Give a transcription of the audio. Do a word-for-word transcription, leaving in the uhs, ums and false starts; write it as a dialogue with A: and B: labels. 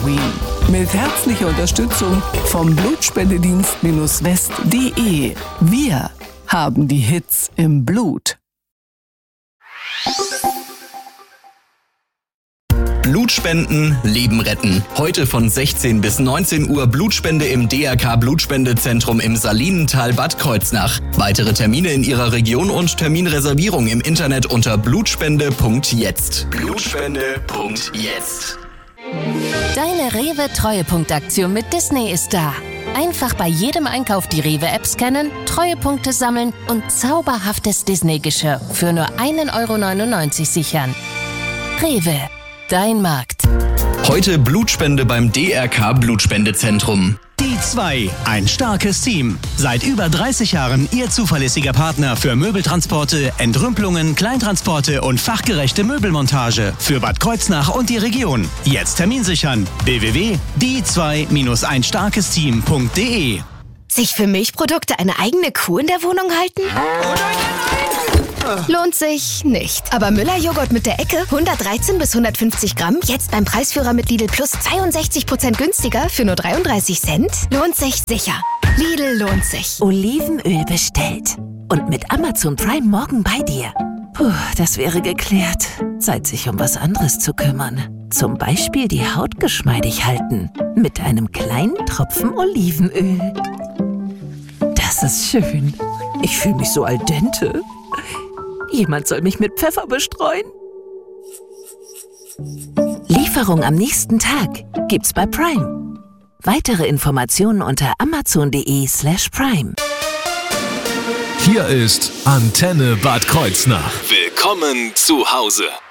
A: Halloween. Mit herzlicher Unterstützung vom Blutspendedienst West punkt de. Wir haben die Hits im Blut.
B: Blutspenden, Leben retten. Heute von sechzehn bis neunzehn Uhr Blutspende im D R K Blutspendezentrum im Salinental Bad Kreuznach. Weitere Termine in Ihrer Region und Terminreservierung im Internet unter blutspende punkt jetzt. Blutspende punkt jetzt.
C: Deine Rewe-Treuepunktaktion mit Disney ist da. Einfach bei jedem Einkauf die Rewe-App scannen, Treuepunkte sammeln und zauberhaftes Disney-Geschirr für nur ein Euro neunundneunzig sichern. Rewe, dein Markt.
B: Heute Blutspende beim D R K Blutspendezentrum.
D: Die zwei, ein starkes Team. Seit über dreißig Jahren Ihr zuverlässiger Partner für Möbeltransporte, Entrümpelungen, Kleintransporte und fachgerechte Möbelmontage für Bad Kreuznach und die Region. Jetzt Termin sichern. w w w punkt die zwei Bindestrich ein starkes Team punkt de.
E: Sich für Milchprodukte eine eigene Kuh in der Wohnung halten? Lohnt sich nicht. Aber Müller-Joghurt mit der Ecke, hundertdreizehn bis hundertfünfzig Gramm, jetzt beim Preisführer mit Lidl Plus zweiundsechzig Prozent günstiger für nur dreiunddreißig Cent? Lohnt sich sicher. Lidl lohnt sich.
F: Olivenöl bestellt. Und mit Amazon Prime morgen bei dir. Puh, das wäre geklärt. Zeit, sich um was anderes zu kümmern. Zum Beispiel die Haut geschmeidig halten. Mit einem kleinen Tropfen Olivenöl. Das ist schön. Ich fühle mich so al dente. Jemand soll mich mit Pfeffer bestreuen. Lieferung am nächsten Tag gibt's bei Prime. Weitere Informationen unter amazon.de slash prime.
G: Hier ist Antenne Bad Kreuznach.
H: Willkommen zu Hause.